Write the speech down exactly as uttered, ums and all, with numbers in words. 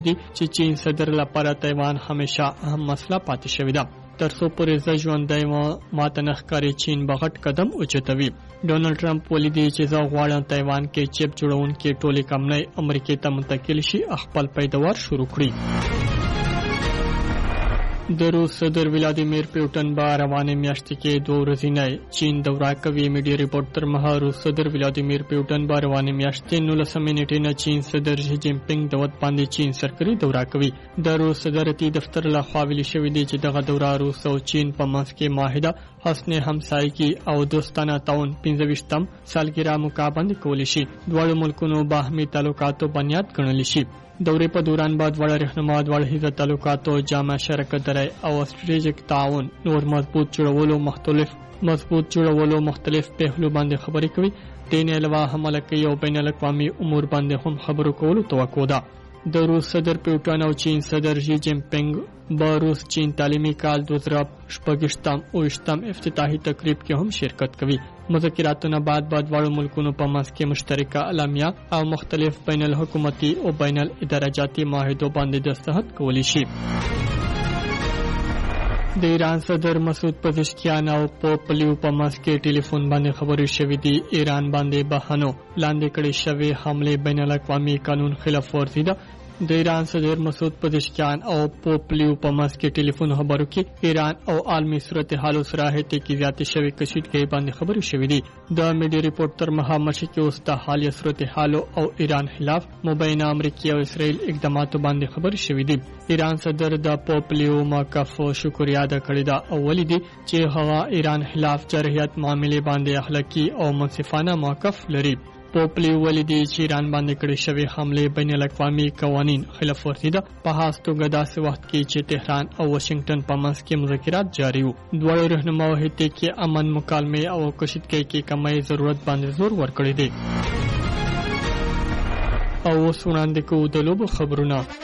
دي چې چین صدر لپاره تایوان همیشه اهم مسله پاتې شوې ده. تر څو پورې زه ژوندی وم ماته نه ښکاري چین به غټ قدم اوچتوي. ډونالډ ټرمپ ولیدي چې زه غواړم تایوان کې چپ جوړونکي ټولې کمپنۍ امریکې ته منتقل شي خپل پیداوار شروع کړي. د روس صدر ولادیمیر پوټین به روانې میاشتې کې دوه ورځنی چین دوره کوي. میډیا ریپورټ تر مهال روس صدر ولادیمیر پوټین به روانې میاشتې نولسمې نیټې نه چین صدر شي جین پینګ د وخت باندې چین سرکري دوره کوي. د روس صدارتي دفتر له خوا ویلي شوی دی چې دغه دوره روس او چین په منځ کې معاهده حسن همسایګي او دوستانه تعاون پنځه ویشتم سالګرا مقابله کولی شي. دواړو ملکونو باهمي تعلقاتو بنیاد ګڼل شي. دورې په دوران بعد وړ رهنما د وړ هیڅ تعلقاتو جامع شرکت درای او استراتیژیک تعاون نور مضبوط جوړولو مختلف مضبوط جوړولو مختلف پهلو باندې خبرې کوي. دین علاوه هم ملکي او بین الاقوامي امور باندې هم خبرو کولو توقع ده. د روس صدر پوټین او چین صدر شي جین پینګ به روس چین تعلیمي کال دوه زره شپږم او اوویشتم افتتاحي تقریب کې هم شرکت کوي. مذاکراتونه بعد بعد واړو ملکونو په منځ کې مشترکه اعلامیه او مختلف بین الحکومتي او بین الادارجاتي معاهدو باندې دستخط کولی شي. د ایران صدر مسعود پزشکیان او پوپ لیو په منځ کې ټلیفون باندې خبرې شوې دي. ایران باندې بهانو لاندې کړي شوی حمله بین الاقوامي قانون خلاف ورزي ده. د ایران صدر مسعود پزشکیان او پوپ لیو په منځ کې ټلیفون خبرو کې ایران او عالمي صورتحال سره هټې کې زیاتې شوې کشیدګۍ باندې خبرې شوې دي. د میډیا ریپورټ تر مهال مشرق کې اوس د حالیه صورتحال او ایران خلاف مبینه امریکا او اسرائیل اقداماتو باندې خبرې شوې دي. ایران صدر د پوپ لیو موقف شکریا ادا کړی دا اولې دي چې هغه ایران خلاف جرحیت معاملې باندې اخلاقی او منصفانه موقف لري. پوپ لیو ولیدي چې ایران باندې کړې شوی حمله بین الاقوامي قوانین خلاف ورزي ده. په خاص توګه داسې وخت کې چې تهران او واشنگټن په منځ کې مذاکرات جاري وو. دواړو رهنماو هټې کې امن مکالمې او کشیدګۍ کې کمای ضرورت باندې زور ورکړی دی. او اوس وړاندې کوو د لوبو خبرونه.